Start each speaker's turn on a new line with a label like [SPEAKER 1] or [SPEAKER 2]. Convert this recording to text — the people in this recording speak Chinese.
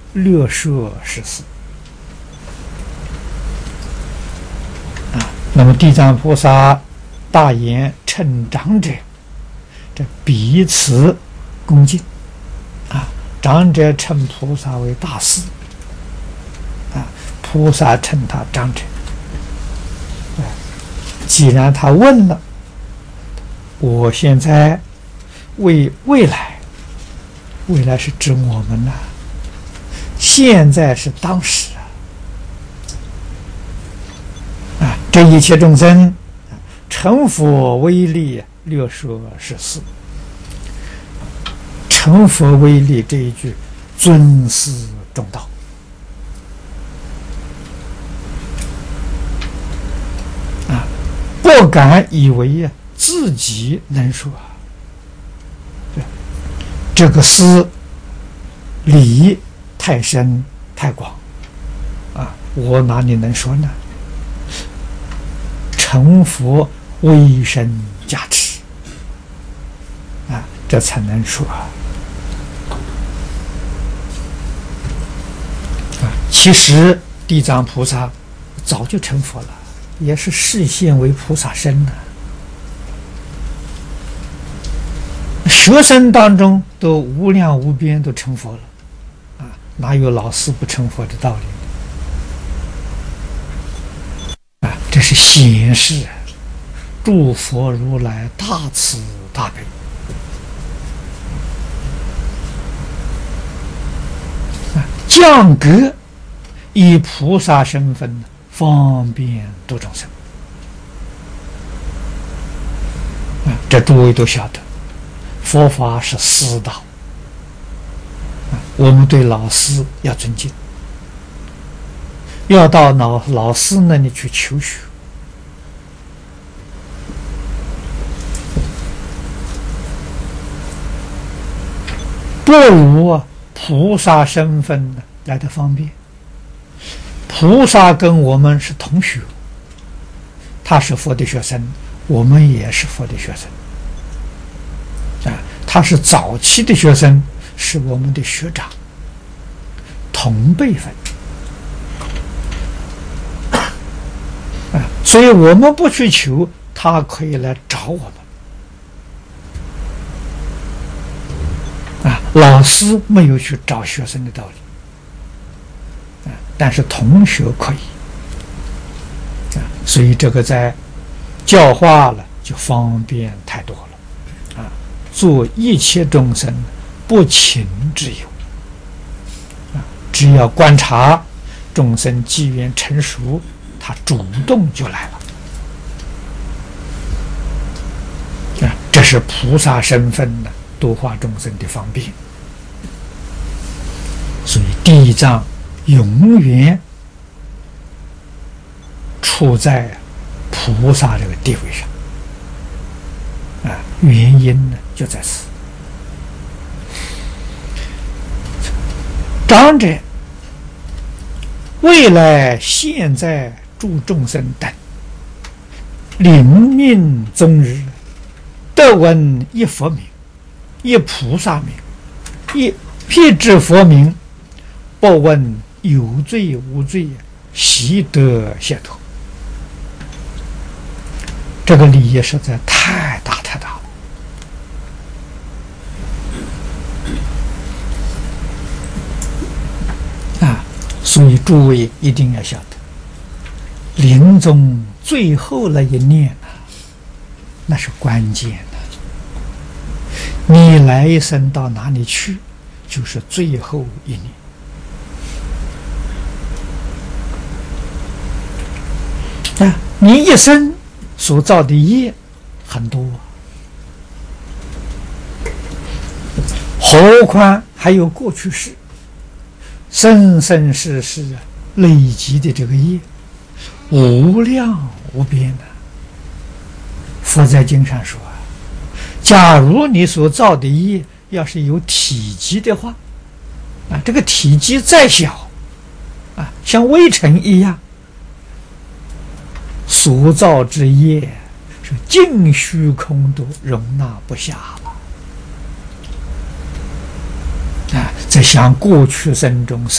[SPEAKER 1] 略摄十四那么地藏菩萨大言称长者，这彼此恭敬长者称菩萨为大师菩萨称他长者。既然他问了，我现在为未来是指我们呐，现在是当时这一切众生成佛威力略说十四。成佛威力这一句尊师重道不敢以为自己能说这个师理太深太广我哪里能说呢？成佛威神加持这才能说其实地藏菩萨早就成佛了，也是示现为菩萨身的。学生当中都无量无边都成佛了哪有老师不成佛的道理这是显示诸佛如来大慈大悲降格以菩萨身份方便度众生这诸位都晓得佛法是师道我们对老师要尊敬，要到老师那里去求学不如菩萨身份来得方便。菩萨跟我们是同学，他是佛的学生，我们也是佛的学生他是早期的学生，是我们的学长，同辈分所以我们不去求，他可以来找我们老师没有去找学生的道理但是同学可以所以这个在教化了就方便太多了做一切众生不请之友只要观察众生机缘成熟，他主动就来了这是菩萨身份的度化众生的方便。所以地藏永远处在菩萨这个地位上原因呢就在此。长者未来现在诸众生等临命终日，得闻一佛名，一菩萨名，一辟支佛名，不问有罪无罪，悉得解脱。这个利益实在太大太大了所以诸位一定要晓得，临终最后那一念那是关键你来一生到哪里去，就是最后一念你一生所造的业很多何况还有过去世生生世世累积的这个业无量无边佛在经上说假如你所造的业要是有体积的话这个体积再小像微尘一样，所造之业是尽虚空都容纳不下了在想过去生中